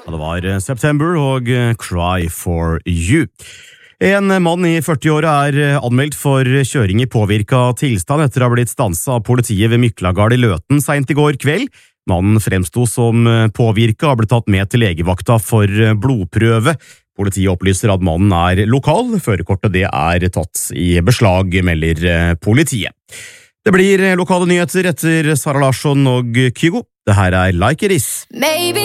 Ja, det var September og Cry for You. En mann i 40-åra anmeldt for kjøring i påvirket tilstand etter å ha blitt stanset av politiet ved Myklagard i Løten sent i går kveld. Mannen fremsto som påvirket og har blitt tatt med til legevakta for blodprøve. Politiet opplyser at mannen lokal. Førerkortet det tatt i beslag, melder politiet. Det blir lokale nyheter etter Sara Larsson og Kygo. Det her Like It Is. Maybe